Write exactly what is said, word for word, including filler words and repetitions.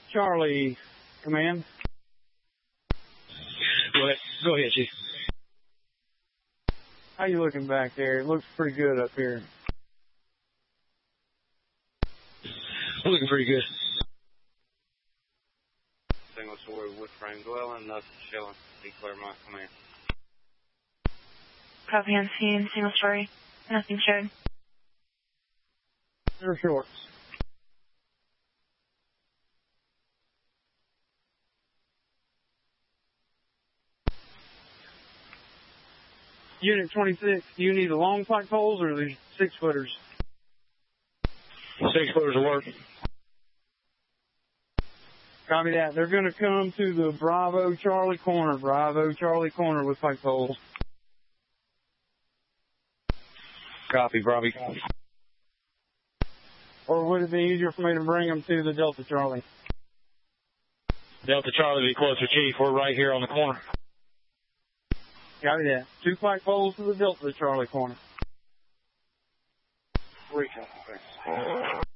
Charlie, command. Go ahead, go ahead, Chief. How you looking back there? It looks pretty good up here. Looking pretty good. Single story wood frame dwelling, nothing showing. Be Claremont, command. Copy on scene, single story, nothing showed. They're shorts. Unit twenty-six, do you need the long pike poles or the six footers? Six footers will work. Copy that. They're going to come to the Bravo Charlie corner. Bravo Charlie corner with pike poles. Copy, Bravo. Or would it be easier for me to bring them to the Delta Charlie? Delta Charlie will be closer, Chief. We're right here on the corner. Copy that. Two pike poles to the Delta Charlie corner. Three,